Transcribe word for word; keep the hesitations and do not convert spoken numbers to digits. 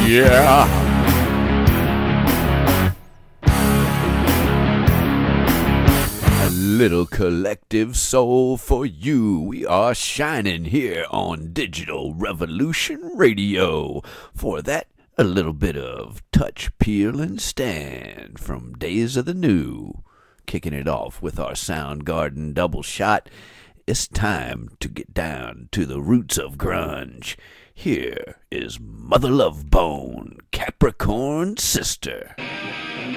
yeah. A little collective soul for you. We are shining here on Digital Revolution Radio. For that, a little bit of Touch, Peel, and Stand from Days of the New. Kicking it off with our Soundgarden double shot. It's time to get down to the roots of grunge. Here is Mother Love Bone, Capricorn Sister.